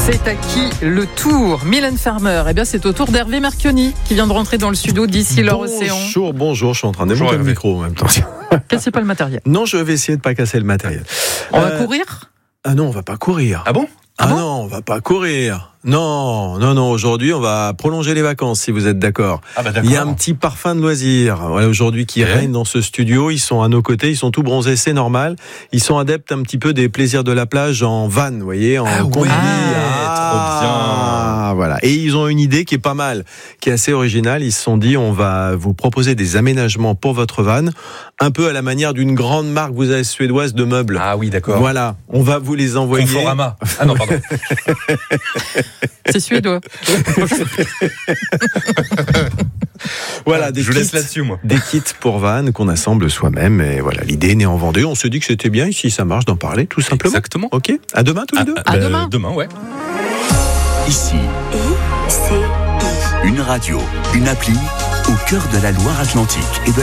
C'est à qui le tour? Mylène Farmer. Eh bien, c'est au tour d'Hervé Mercioni qui vient de rentrer dans le studio d'ici leur océan. Bonjour, je suis en train de démonter le micro en même temps. Cassez pas le matériel. Non, je vais essayer de pas casser le matériel. On va courir? Ah non, on va pas courir. Ah bon? Non, on va pas courir. Non, aujourd'hui, on va prolonger les vacances, si vous êtes d'accord. Ah bah d'accord. Il y a un petit parfum de loisir, voilà, aujourd'hui, qui règne dans ce studio. Ils sont à nos côtés, ils sont tout bronzés, c'est normal. Ils sont adeptes un petit peu des plaisirs de la plage en van, vous voyez, en combi. Trop bien. Voilà. Et ils ont une idée qui est pas mal, qui est assez originale. Ils se sont dit, on va vous proposer des aménagements pour votre van, un peu à la manière d'une grande marque, vous avez, suédoise de meubles. Ah oui, d'accord. Voilà. On va vous les envoyer. Conforama. Ah non, pardon. C'est suédois. Voilà, je vous laisse là-dessus, moi. Des kits pour van qu'on assemble soi-même. Et voilà, l'idée est née en Vendée. On se dit que c'était bien, ici ça marche, d'en parler, tout simplement. Exactement. Ok. À demain, tous les deux. À demain. Demain, ouais. Ici, une radio, une appli au cœur de la Loire-Atlantique et de